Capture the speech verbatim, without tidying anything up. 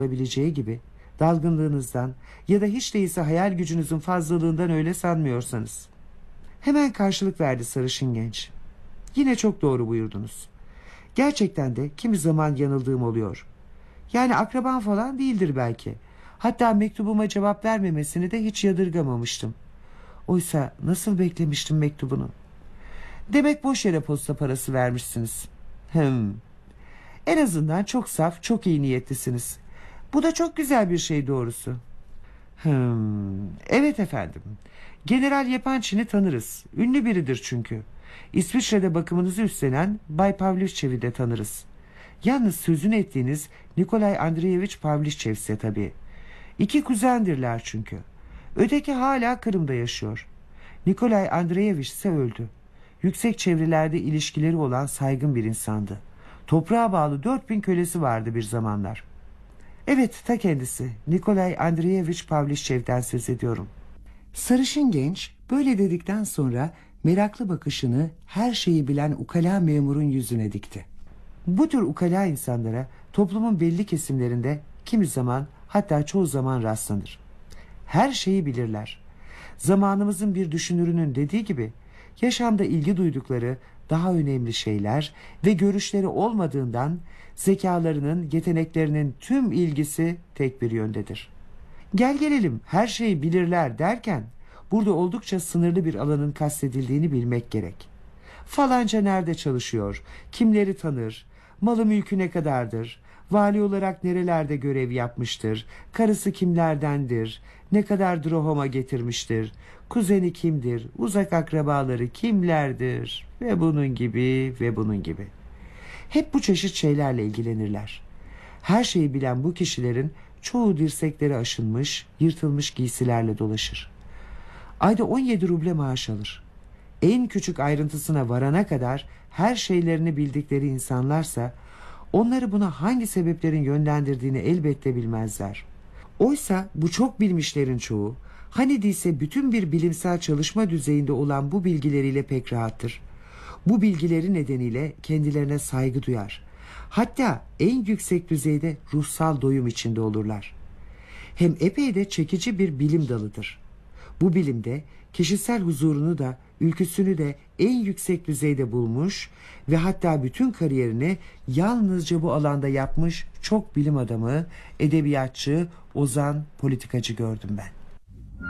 olabileceği gibi dalgınlığınızdan ya da hiç değilse hayal gücünüzün fazlalığından öyle sanmıyorsanız. Hemen karşılık verdi sarışın genç. Yine çok doğru buyurdunuz. Gerçekten de kimi zaman yanıldığım oluyor. Yani akraban falan değildir belki. Hatta mektubuma cevap vermemesini de hiç yadırgamamıştım. Oysa nasıl beklemiştim mektubunu. Demek boş yere posta parası vermişsiniz. Hım. En azından çok saf, çok iyi niyetlisiniz. Bu da çok güzel bir şey doğrusu. Hmm, evet efendim. General Yepançin'i tanırız. Ünlü biridir çünkü. İsviçre'de bakımınızı üstlenen Bay Pavliçev'i de tanırız. Yalnız sözünü ettiğiniz Nikolay Andreyevich Pavliçev ise tabii. İki kuzendirler çünkü. Öteki hala Kırım'da yaşıyor. Nikolay Andreyevich ise öldü. Yüksek çevrelerde ilişkileri olan saygın bir insandı. Toprağa bağlı dört bin kölesi vardı bir zamanlar. Evet, ta kendisi Nikolay Andreyevich Pavliçev'den söz ediyorum. Sarışın genç böyle dedikten sonra meraklı bakışını her şeyi bilen ukala memurun yüzüne dikti. Bu tür ukala insanlara toplumun belli kesimlerinde kimi zaman, hatta çoğu zaman rastlanır. Her şeyi bilirler. Zamanımızın bir düşünürünün dediği gibi yaşamda ilgi duydukları daha önemli şeyler ve görüşleri olmadığından zekalarının, yeteneklerinin tüm ilgisi tek bir yöndedir. Gel gelelim her şeyi bilirler derken burada oldukça sınırlı bir alanın kastedildiğini bilmek gerek. Falanca nerede çalışıyor, kimleri tanır, malı mülkü ne kadardır, vali olarak nerelerde görev yapmıştır, karısı kimlerdendir, ne kadar drohoma getirmiştir, kuzeni kimdir, uzak akrabaları kimlerdir ve bunun gibi ve bunun gibi. Hep bu çeşit şeylerle ilgilenirler. Her şeyi bilen bu kişilerin çoğu dirsekleri aşınmış, yırtılmış giysilerle dolaşır. Ayda on yedi ruble maaş alır. En küçük ayrıntısına varana kadar her şeylerini bildikleri insanlarsa onları buna hangi sebeplerin yönlendirdiğini elbette bilmezler. Oysa bu çok bilmişlerin çoğu, hani değilse bütün bir bilimsel çalışma düzeyinde olan bu bilgileriyle pek rahattır. Bu bilgileri nedeniyle kendilerine saygı duyar. Hatta en yüksek düzeyde ruhsal doyum içinde olurlar. Hem epey de çekici bir bilim dalıdır. Bu bilimde kişisel huzurunu da ülküsünü de en yüksek düzeyde bulmuş ve hatta bütün kariyerini yalnızca bu alanda yapmış çok bilim adamı, edebiyatçı, ozan, politikacı gördüm ben.